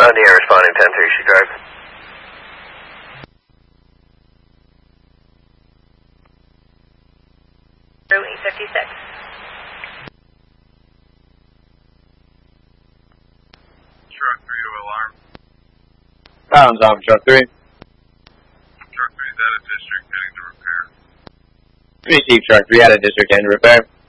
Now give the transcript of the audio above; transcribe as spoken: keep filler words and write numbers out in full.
John Deere responding ten three, she drive. Through eight fifty-six. Truck three to alarm. Sounds on truck three. Truck three is out of district heading to repair. Receive truck three out of district and repair.